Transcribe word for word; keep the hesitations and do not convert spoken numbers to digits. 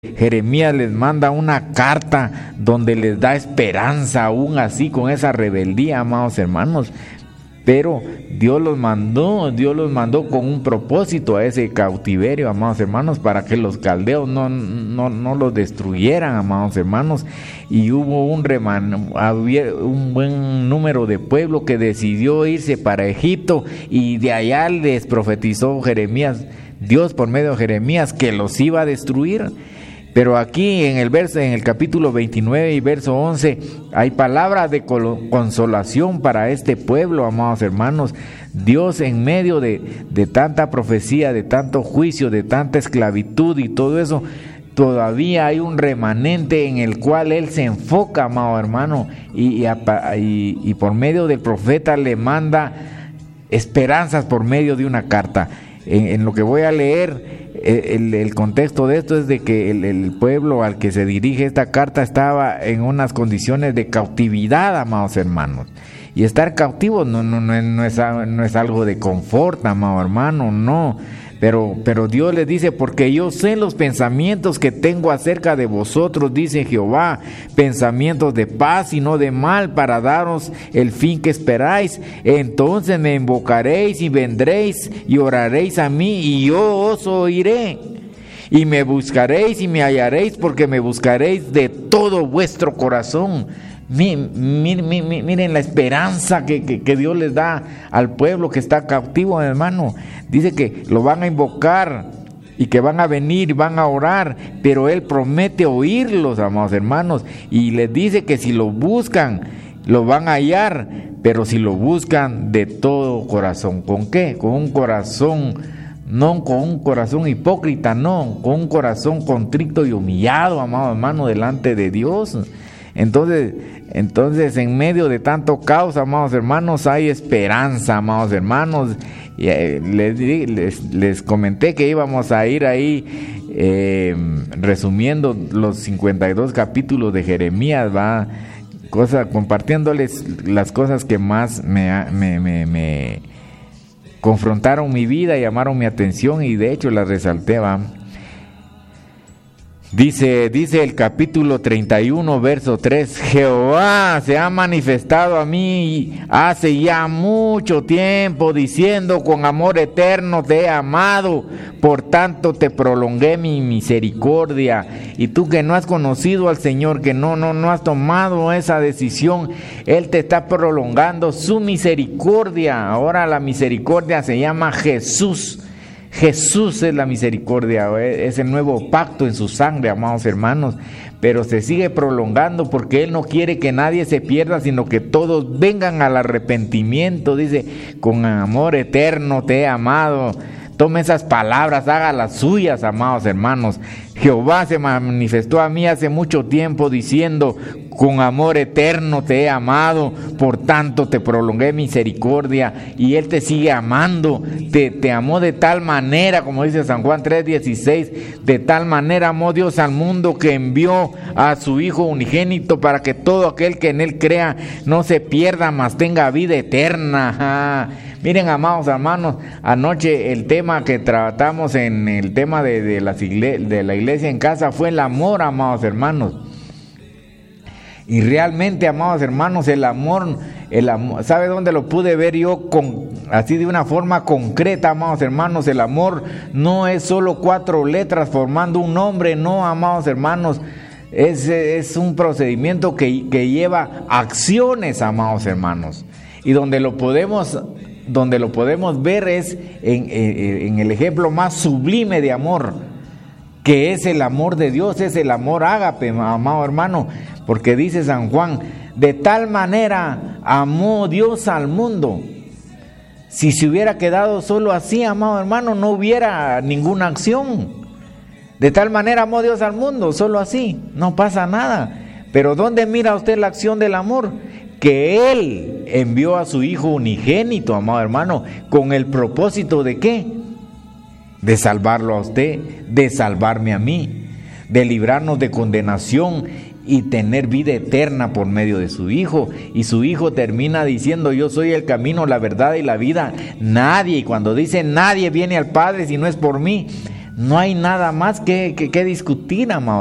Jeremías les manda una carta donde les da esperanza aún así con esa rebeldía, amados hermanos. Pero Dios los mandó, Dios los mandó con un propósito a ese cautiverio, amados hermanos, para que los caldeos no, no, no los destruyeran, amados hermanos. Y hubo un reman, había un buen número de pueblo que decidió irse para Egipto, y de allá les profetizó Jeremías, Dios por medio de Jeremías, que los iba a destruir. Pero aquí en el verso, en el capítulo veintinueve y verso once, hay palabras de consolación para este pueblo, amados hermanos. Dios, en medio de, de tanta profecía, de tanto juicio, de tanta esclavitud y todo eso, todavía hay un remanente en el cual Él se enfoca, amado hermano, y, y, y, y por medio del profeta le manda esperanzas por medio de una carta. En, en lo que voy a leer, El, el contexto de esto es de que el, el pueblo al que se dirige esta carta estaba en unas condiciones de cautividad, amados hermanos. Y estar cautivo no, no, no, no, es, no es algo de confort, amado hermano, no. Pero, pero Dios les dice, porque yo sé los pensamientos que tengo acerca de vosotros, dice Jehová, pensamientos de paz y no de mal, para daros el fin que esperáis. Entonces me invocaréis y vendréis y oraréis a mí, y yo os oiré. Y me buscaréis y me hallaréis, porque me buscaréis de todo vuestro corazón. Miren, miren, miren la esperanza que, que, que Dios les da al pueblo que está cautivo, hermano. Dice que lo van a invocar y que van a venir, van a orar, pero Él promete oírlos, amados hermanos, y les dice que si lo buscan, lo van a hallar, pero si lo buscan de todo corazón. ¿Con qué? Con un corazón, no con un corazón hipócrita, no, con un corazón contrito y humillado, amado hermano, delante de Dios. Entonces, entonces en medio de tanto caos, amados hermanos, hay esperanza, amados hermanos. Y, eh, les, les, les comenté que íbamos a ir ahí eh, resumiendo los cincuenta y dos capítulos de Jeremías, va, cosa, compartiéndoles las cosas que más me, me, me, me confrontaron mi vida y llamaron mi atención, y de hecho las resalté, va. Dice, dice el capítulo treinta y uno, verso tres, Jehová se ha manifestado a mí hace ya mucho tiempo, diciendo, con amor eterno te he amado, por tanto te prolongué mi misericordia. Y tú que no has conocido al Señor, que no, no, no has tomado esa decisión, Él te está prolongando su misericordia. Ahora la misericordia se llama Jesús. Jesús es la misericordia, es el nuevo pacto en su sangre, amados hermanos, pero se sigue prolongando porque Él no quiere que nadie se pierda, sino que todos vengan al arrepentimiento. Dice, con amor eterno te he amado. Tome esas palabras, haga las suyas, amados hermanos. Jehová se manifestó a mí hace mucho tiempo diciendo, con amor eterno te he amado, por tanto te prolongué misericordia. Y Él te sigue amando, te, te amó de tal manera, como dice San Juan tres dieciséis, de tal manera amó Dios al mundo que envió a su Hijo unigénito, para que todo aquel que en Él crea no se pierda, mas tenga vida eterna. Ah, miren, amados hermanos, anoche el tema que tratamos en el tema de, de, las igle- de la iglesia en casa fue el amor, amados hermanos. Y realmente, amados hermanos, el amor, el amor, ¿sabe dónde lo pude ver yo? Con, así de una forma concreta, amados hermanos. El amor no es solo cuatro letras formando un nombre, no, amados hermanos. Es, es un procedimiento que, que lleva acciones, amados hermanos. Y donde lo podemos, donde lo podemos ver es en, en, en el ejemplo más sublime de amor, que es el amor de Dios, es el amor ágape, amado hermano. Porque dice San Juan, de tal manera amó Dios al mundo. Si se hubiera quedado solo así, amado hermano, no hubiera ninguna acción. De tal manera amó Dios al mundo, solo así, no pasa nada. Pero ¿dónde mira usted la acción del amor? Que Él envió a su Hijo unigénito, amado hermano, con el propósito de ¿qué? De salvarlo a usted, de salvarme a mí, de librarnos de condenación y tener vida eterna por medio de su Hijo. Y su Hijo termina diciendo, yo soy el camino, la verdad y la vida. Nadie, y cuando dice nadie viene al Padre si no es por mí, No hay nada más que, que, que discutir, amados.